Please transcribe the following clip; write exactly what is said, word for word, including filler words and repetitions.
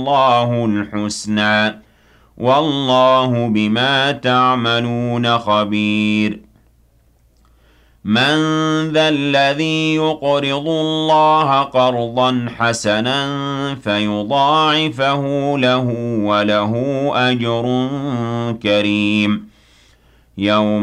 اللَّهُ الْحُسْنَى وَاللَّهُ بِمَا تَعْمَلُونَ خَبِيرٌ مَنْ ذَا الَّذِي يُقْرِضُ اللَّهَ قَرْضًا حَسَنًا فَيُضَاعِفَهُ لَهُ وَلَهُ أَجْرٌ كَرِيمٌ يَوْمَ